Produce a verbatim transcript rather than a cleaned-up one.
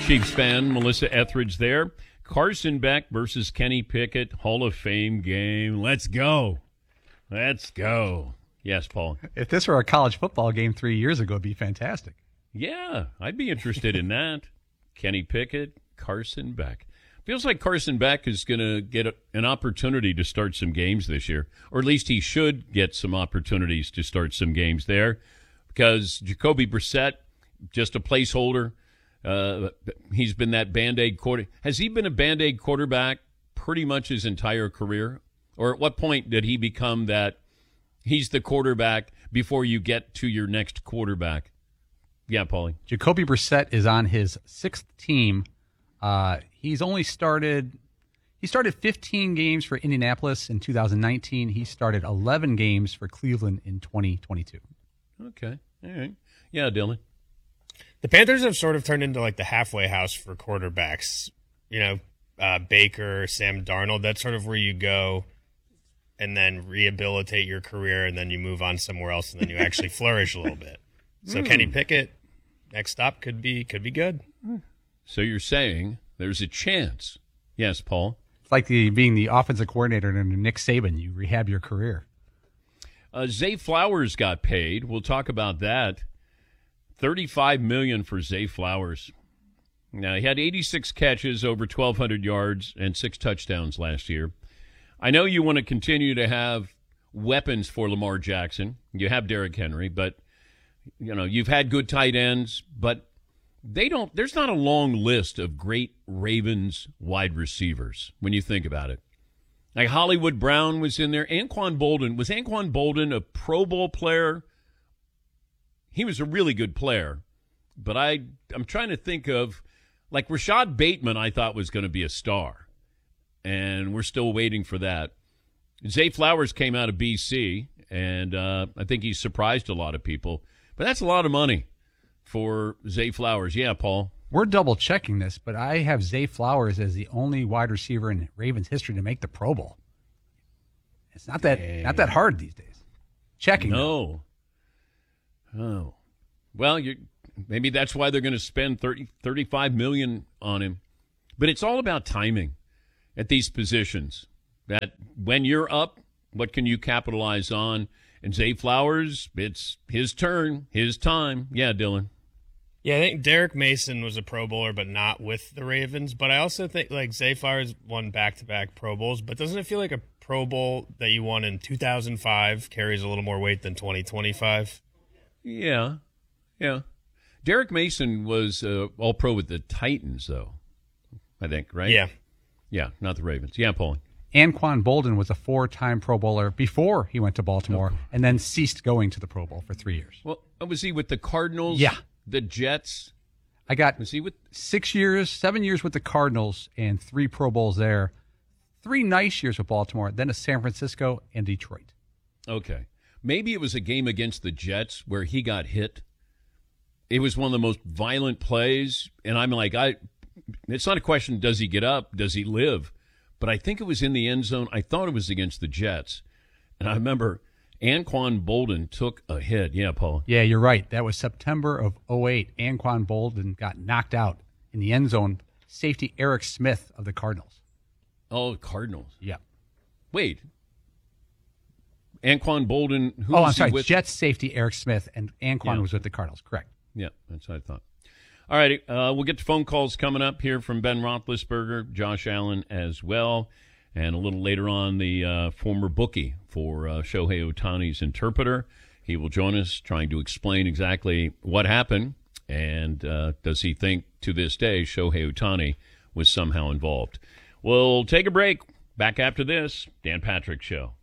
Chiefs fan Melissa Etheridge there. Carson Beck versus Kenny Pickett, Hall of Fame game. Let's go. Let's go. Yes, Paul. If this were a college football game three years ago, it'd be fantastic. Yeah, I'd be interested in that. Kenny Pickett, Carson Beck. Feels like Carson Beck is going to get a, an opportunity to start some games this year, or at least he should get some opportunities to start some games there, because Jacoby Brissett, just a placeholder. Uh, he's been that Band-Aid quarter. Has he been a Band-Aid quarterback pretty much his entire career? Or at what point did he become that he's the quarterback before you get to your next quarterback? Yeah, Paulie. Jacoby Brissett is on his sixth team. Uh, he's only started he started fifteen games for Indianapolis in two thousand nineteen. He started eleven games for Cleveland in twenty twenty-two. Okay. All right. Yeah, Dylan. The Panthers have sort of turned into like the halfway house for quarterbacks. You know, uh, Baker, Sam Darnold, that's sort of where you go and then rehabilitate your career, and then you move on somewhere else, and then you actually flourish a little bit. So mm. Kenny Pickett, next stop could be could be good. So you're saying there's a chance. Yes, Paul? It's like the being the offensive coordinator under Nick Saban. You rehab your career. Uh, Zay Flowers got paid. We'll talk about that. thirty-five million dollars for Zay Flowers. Now, he had eighty-six catches, over twelve hundred yards, and six touchdowns last year. I know you want to continue to have weapons for Lamar Jackson. You have Derrick Henry, but you know, you've had good tight ends, but they don't there's not a long list of great Ravens wide receivers when you think about it. Like Hollywood Brown was in there. Anquan Bolden. Was Anquan Bolden a Pro Bowl player? He was a really good player, but I, I'm trying to think of, like Rashad Bateman I thought was going to be a star, and we're still waiting for that. Zay Flowers came out of B C, and uh, I think he surprised a lot of people, but that's a lot of money for Zay Flowers. Yeah, Paul? We're double-checking this, but I have Zay Flowers as the only wide receiver in Ravens history to make the Pro Bowl. It's not that Dang. not that hard these days. Checking. No. Though. Oh. Well, you maybe that's why they're going to spend thirty, thirty-five million dollars on him. But it's all about timing at these positions. That when you're up, what can you capitalize on? And Zay Flowers, it's his turn, his time. Yeah, Dylan. Yeah, I think Derek Mason was a Pro Bowler, but not with the Ravens. But I also think like Zay Flowers won back-to-back Pro Bowls. But doesn't it feel like a Pro Bowl that you won in two thousand five carries a little more weight than twenty twenty-five? Yeah, yeah. Derek Mason was uh, All-Pro with the Titans, though, I think, right? Yeah. Yeah, not the Ravens. Yeah, Paul. Anquan Bolden was a four-time Pro Bowler before he went to Baltimore, okay, and then ceased going to the Pro Bowl for three years. Well, was he with the Cardinals? Yeah. The Jets? I got was he with six years, seven years with the Cardinals and three Pro Bowls there. Three nice years with Baltimore, then a San Francisco and Detroit. Okay. Maybe it was a game against the Jets where he got hit. It was one of the most violent plays, and I'm like, I. It's not a question, does he get up, does he live? But I think it was in the end zone. I thought it was against the Jets. And I remember Anquan Bolden took a hit. Yeah, Paul. Yeah, you're right. That was September of oh eight. Anquan Bolden got knocked out in the end zone. Safety Eric Smith of the Cardinals. Oh, Cardinals. Yeah. Wait. Anquan Bolden. Who oh, was I'm sorry. He with? Jets safety Eric Smith, and Anquan yeah. was with the Cardinals. Correct. Yeah, that's what I thought. All right, uh, we'll get to phone calls coming up here from Ben Roethlisberger, Josh Allen as well, and a little later on, the uh, former bookie for uh, Shohei Ohtani's interpreter. He will join us trying to explain exactly what happened, and uh, does he think to this day Shohei Ohtani was somehow involved. We'll take a break. Back after this, Dan Patrick Show.